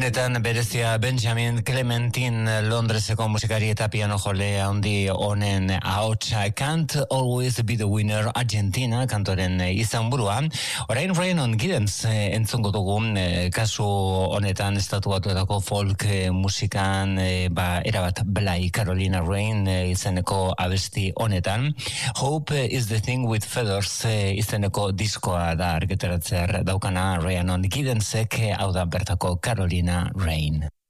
Benetan berezia Benjamin Clementine Londreseko musikari eta piano jole handi honen ahotsa Can't Always Be the Winner Argentina kantoren izenburua. Orain Rhiannon Giddens entzungo dugu kasu honetan estatu batuetako folk musikan erabat Blai Carolina Rain izeneko abesti honetan. Hope is the Thing with Feathers izeneko diskoa da argitaratzear daukana Rhiannon Giddensek, hau da bertako Carolina Rain.